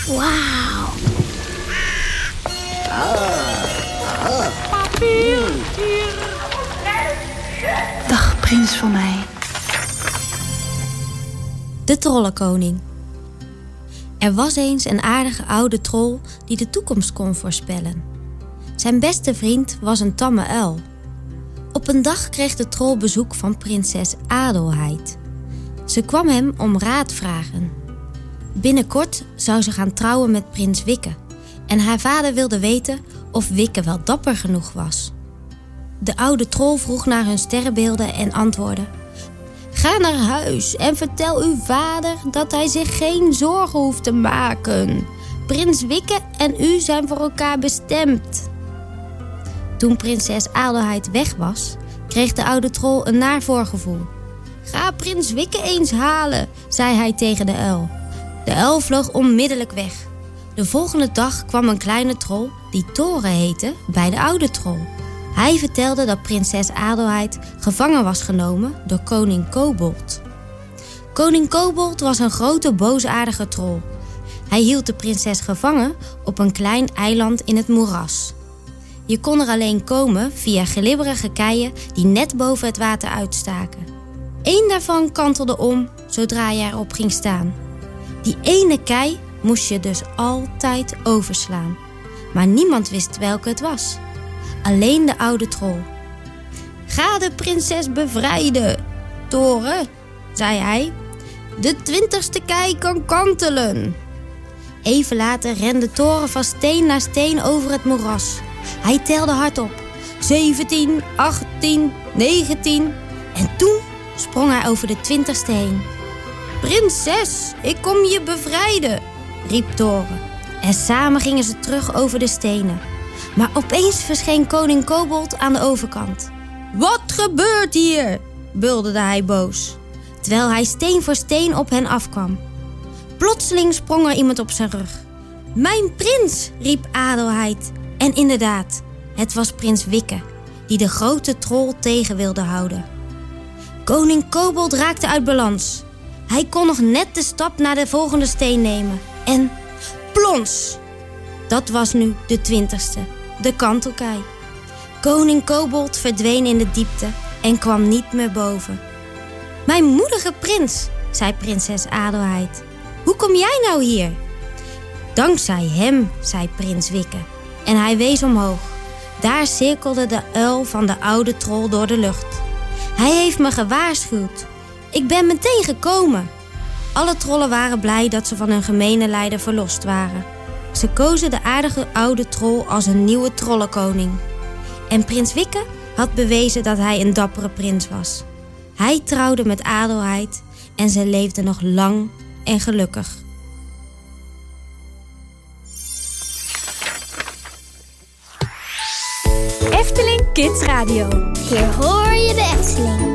Wauw. Dag, prins van mij. De Trollenkoning. Er was eens een aardige oude troll die de toekomst kon voorspellen. Zijn beste vriend was een tamme uil. Op een dag kreeg de troll bezoek van prinses Adelheid. Ze kwam hem om raad vragen. Binnenkort zou ze gaan trouwen met prins Wikke. En haar vader wilde weten of Wikke wel dapper genoeg was. De oude troll vroeg naar hun sterrenbeelden en antwoordde: Ga naar huis en vertel uw vader dat hij zich geen zorgen hoeft te maken. Prins Wikke en u zijn voor elkaar bestemd. Toen prinses Adelheid weg was, kreeg de oude troll een naar voorgevoel. Ga prins Wikke eens halen, zei hij tegen de uil. De uil vloog onmiddellijk weg. De volgende dag kwam een kleine troll, die Toren heette, bij de oude troll. Hij vertelde dat prinses Adelheid gevangen was genomen door koning Kobold. Koning Kobold was een grote boosaardige troll. Hij hield de prinses gevangen op een klein eiland in het moeras. Je kon er alleen komen via glibberige keien die net boven het water uitstaken. Eén daarvan kantelde om zodra je erop ging staan. Die ene kei moest je dus altijd overslaan. Maar niemand wist welke het was. Alleen de oude troll. Ga de prinses bevrijden, Toren, zei hij. De 20ste kei kan kantelen. Even later rende Toren van steen naar steen over het moeras. Hij telde hardop. 17, 18, 19. En toen sprong hij over de 20ste heen. Prinses, ik kom je bevrijden, riep Toren. En samen gingen ze terug over de stenen. Maar opeens verscheen koning Kobold aan de overkant. Wat gebeurt hier? bulderde hij boos, terwijl hij steen voor steen op hen afkwam. Plotseling sprong er iemand op zijn rug. Mijn prins, riep Adelheid. En inderdaad, het was prins Wikke, die de grote troll tegen wilde houden. Koning Kobold raakte uit balans. Hij kon nog net de stap naar de volgende steen nemen. En plons! Dat was nu de 20ste, de kantelkei. Koning Kobold verdween in de diepte en kwam niet meer boven. Mijn moedige prins, zei prinses Adelheid. Hoe kom jij nou hier? Dankzij hem, zei prins Wikke. En hij wees omhoog. Daar cirkelde de uil van de oude troll door de lucht. Hij heeft me gewaarschuwd. Ik ben meteen gekomen. Alle trollen waren blij dat ze van hun gemene leider verlost waren. Ze kozen de aardige oude troll als een nieuwe trollenkoning. En prins Wikke had bewezen dat hij een dappere prins was. Hij trouwde met Adelheid en ze leefden nog lang en gelukkig. Efteling Kids Radio. Hier hoor je de Efteling.